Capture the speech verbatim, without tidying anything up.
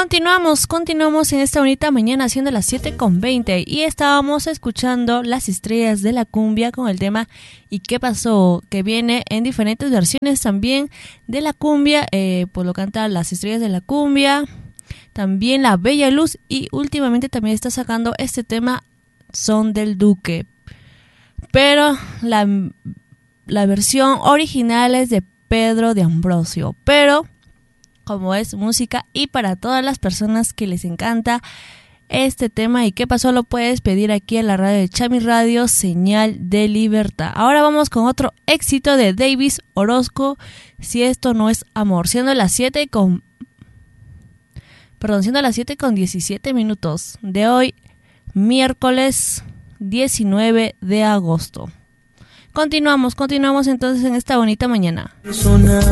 continuamos, continuamos en esta bonita mañana siendo las siete con veinte y estábamos escuchando Las Estrellas de la Cumbia con el tema ¿Y qué pasó? Que viene en diferentes versiones también de la cumbia, eh, pues lo canta Las Estrellas de la Cumbia, también La Bella Luz y últimamente también está sacando este tema Son del Duque, pero la, la versión original es de Pedro de Ambrosio, pero como es música y para todas las personas que les encanta este tema y qué pasó lo puedes pedir aquí en la radio de Chami Radio, Señal de Libertad. Ahora vamos con otro éxito de Davis Orozco, Si esto no es amor, siendo las siete con perdón, siendo las siete con diecisiete minutos de hoy, miércoles diecinueve de agosto. Continuamos, continuamos entonces en esta bonita mañana.